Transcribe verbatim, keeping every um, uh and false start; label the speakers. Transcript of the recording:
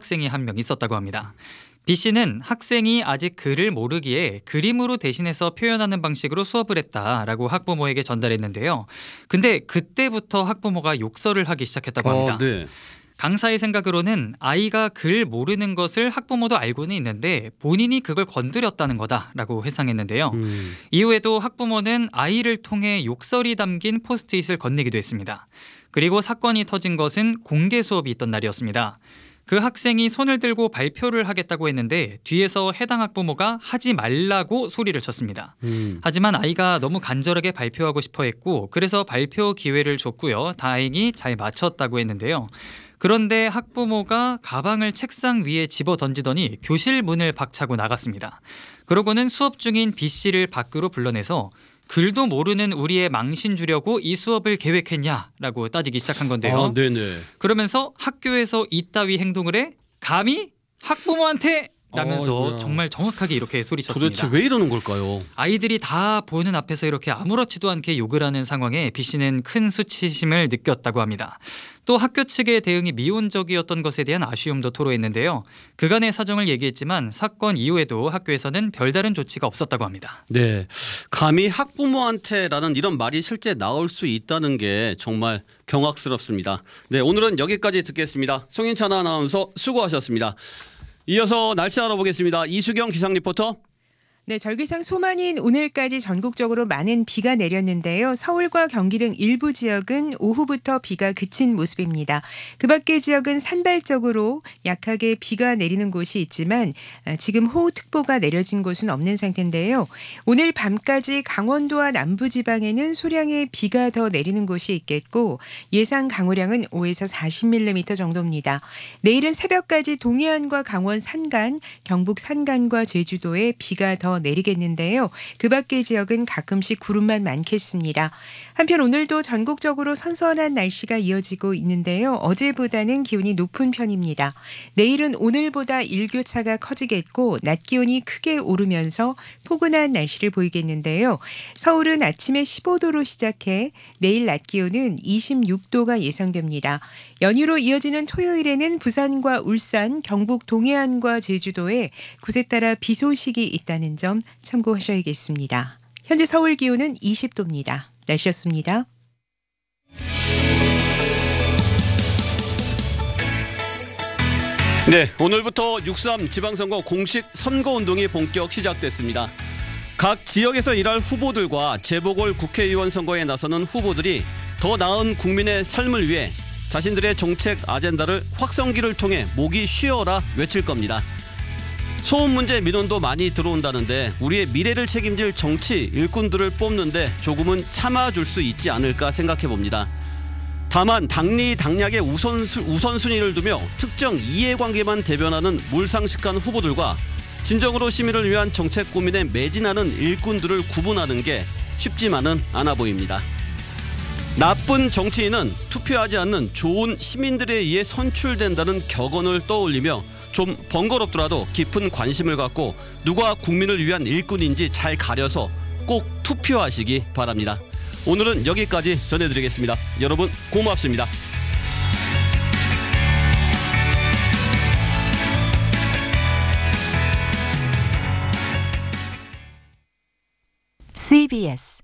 Speaker 1: 여학생이 한 명 있었다고 합니다. B 씨는 학생이 아직 글을 모르기에 그림으로 대신해서 표현하는 방식으로 수업을 했다라고 학부모에게 전달했는데요. 근데 그때부터 학부모가 욕설을 하기 시작했다고 합니다.
Speaker 2: 어, 네.
Speaker 1: 강사의 생각으로는 아이가 글 모르는 것을 학부모도 알고는 있는데 본인이 그걸 건드렸다는 거다라고 회상했는데요.
Speaker 2: 음.
Speaker 1: 이후에도 학부모는 아이를 통해 욕설이 담긴 포스트잇을 건네기도 했습니다. 그리고 사건이 터진 것은 공개 수업이 있던 날이었습니다. 그 학생이 손을 들고 발표를 하겠다고 했는데 뒤에서 해당 학부모가 하지 말라고 소리를 쳤습니다.
Speaker 2: 음.
Speaker 1: 하지만 아이가 너무 간절하게 발표하고 싶어 했고 그래서 발표 기회를 줬고요. 다행히 잘 마쳤다고 했는데요. 그런데 학부모가 가방을 책상 위에 집어 던지더니 교실 문을 박차고 나갔습니다. 그러고는 수업 중인 B 씨를 밖으로 불러내서 글도 모르는 우리의 망신 주려고 이 수업을 계획했냐라고 따지기 시작한 건데요.
Speaker 2: 아, 네네.
Speaker 1: 그러면서 학교에서 이따위 행동을 해? 감히 학부모한테? 라면서
Speaker 2: 어이구야.
Speaker 1: 정말 정확하게 이렇게 소리쳤습니다.
Speaker 2: 도대체 왜 이러는 걸까요?
Speaker 1: 아이들이 다 보는 앞에서 이렇게 아무렇지도 않게 욕을 하는 상황에 B 씨는 큰 수치심을 느꼈다고 합니다. 또 학교 측의 대응이 미온적이었던 것에 대한 아쉬움도 토로했는데요. 그간의 사정을 얘기했지만 사건 이후에도 학교에서는 별다른 조치가 없었다고 합니다.
Speaker 2: 네, 감히 학부모한테라는 이런 말이 실제 나올 수 있다는 게 정말 경악스럽습니다. 네, 오늘은 여기까지 듣겠습니다. 송인찬 아나운서 수고하셨습니다. 이어서 날씨 알아보겠습니다. 이수경 기상 리포터.
Speaker 3: 네, 절기상 소만인 오늘까지 전국적으로 많은 비가 내렸는데요. 서울과 경기 등 일부 지역은 오후부터 비가 그친 모습입니다. 그 밖의 지역은 산발적으로 약하게 비가 내리는 곳이 있지만 지금 호우특보가 내려진 곳은 없는 상태인데요. 오늘 밤까지 강원도와 남부지방에는 소량의 비가 더 내리는 곳이 있겠고 예상 강우량은 오에서 사십 밀리미터 정도입니다. 내일은 새벽까지 동해안과 강원 산간, 경북 산간과 제주도에 비가 더 내리겠는데요. 그 밖의 지역은 가끔씩 구름만 많겠습니다. 한편 오늘도 전국적으로 선선한 날씨가 이어지고 있는데요. 어제보다는 기온이 높은 편입니다. 내일은 오늘보다 일교차가 커지겠고 낮 기온이 크게 오르면서 포근한 날씨를 보이겠는데요. 서울은 아침에 십오 도로 시작해 내일 낮 기온은 이십육 도가 예상됩니다. 연휴로 이어지는 토요일에는 부산과 울산, 경북 동해안과 제주도에 곳에 따라 비 소식이 있다는 점 참고하셔야겠습니다. 현재 서울 기온은 이십 도입니다. 날씨였습니다.
Speaker 2: 네, 오늘부터 육삼 지방선거 공식 선거운동이 본격 시작됐습니다. 각 지역에서 일할 후보들과 재보궐 국회의원 선거에 나서는 후보들이 더 나은 국민의 삶을 위해 자신들의 정책 아젠다를 확성기를 통해 목이 쉬어라 외칠 겁니다. 소음 문제 민원도 많이 들어온다는데 우리의 미래를 책임질 정치 일꾼들을 뽑는데 조금은 참아줄 수 있지 않을까 생각해 봅니다. 다만 당리 당략의 우선수, 우선순위를 두며 특정 이해관계만 대변하는 몰상식한 후보들과 진정으로 시민을 위한 정책 고민에 매진하는 일꾼들을 구분하는 게 쉽지만은 않아 보입니다. 나쁜 정치인은 투표하지 않는 좋은 시민들에 의해 선출된다는 격언을 떠올리며 좀 번거롭더라도 깊은 관심을 갖고 누가 국민을 위한 일꾼인지 잘 가려서 꼭 투표하시기 바랍니다. 오늘은 여기까지 전해드리겠습니다. 여러분 고맙습니다.
Speaker 4: 씨비에스